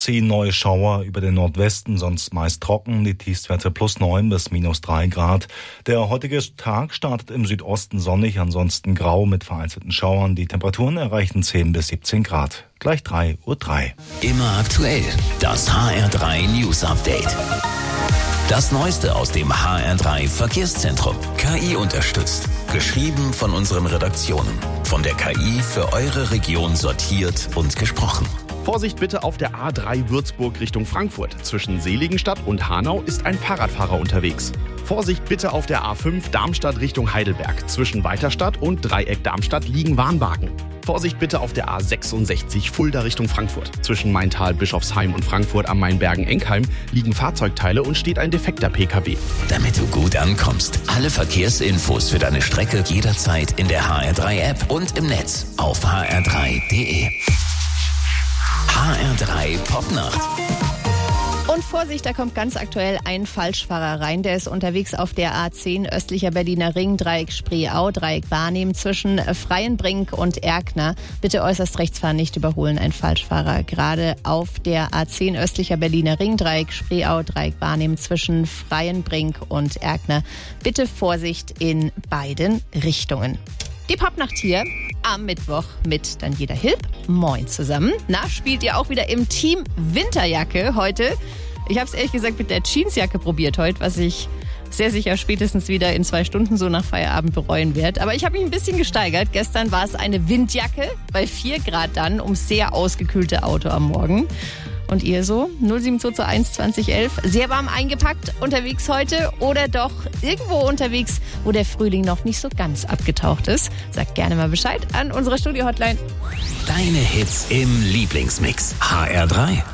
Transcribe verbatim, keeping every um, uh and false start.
Ziehen neue Schauer über den Nordwesten, sonst meist trocken, die Tiefstwerte plus neun bis minus drei Grad. Der heutige Tag startet im Südosten sonnig, ansonsten grau mit vereinzelten Schauern. Die Temperaturen erreichen zehn bis siebzehn Grad. Gleich drei Uhr drei. Immer aktuell, das H R drei News Update. Das Neueste aus dem H R drei Verkehrszentrum. K I unterstützt. Geschrieben von unseren Redaktionen. Von der K I für eure Region sortiert und gesprochen. Vorsicht bitte auf der A drei Würzburg Richtung Frankfurt. Zwischen Seligenstadt und Hanau ist ein Fahrradfahrer unterwegs. Vorsicht bitte auf der A fünf Darmstadt Richtung Heidelberg. Zwischen Weiterstadt und Dreieck Darmstadt liegen Warnwagen. Vorsicht bitte auf der A sechsundsechzig Fulda Richtung Frankfurt. Zwischen Maintal, Bischofsheim und Frankfurt am Main-Bergen-Enkheim liegen Fahrzeugteile und steht ein defekter P K W. Damit du gut ankommst, alle Verkehrsinfos für deine Strecke jederzeit in der H R drei App und im Netz auf h r drei punkt d e. H R drei Popnacht. Und Vorsicht, da kommt ganz aktuell ein Falschfahrer rein. Der ist unterwegs auf der A zehn östlicher Berliner Ring, Dreieck Spreeau, Dreieck Barnim zwischen Freienbrink und Erkner. Bitte äußerst rechts fahren, nicht überholen, ein Falschfahrer. Gerade auf der A zehn östlicher Berliner Ring, Dreieck Spreeau, Dreieck Barnim zwischen Freienbrink und Erkner. Bitte Vorsicht in beiden Richtungen. Die Popnacht hier am Mittwoch mit Daniela Hilb. Moin zusammen. Na, spielt ihr auch wieder im Team Winterjacke heute? Ich habe es ehrlich gesagt mit der Jeansjacke probiert heute, was ich sehr sicher spätestens wieder in zwei Stunden so nach Feierabend bereuen werde. Aber ich habe mich ein bisschen gesteigert. Gestern war es eine Windjacke bei vier Grad dann ums sehr ausgekühlte Auto am Morgen. Und ihr so? null sieben zwei zwei eins zwanzig elf. Sehr warm eingepackt unterwegs heute oder doch irgendwo unterwegs, wo der Frühling noch nicht so ganz abgetaucht ist? Sagt gerne mal Bescheid an unsere Studio-Hotline. Deine Hits im Lieblingsmix. H R drei.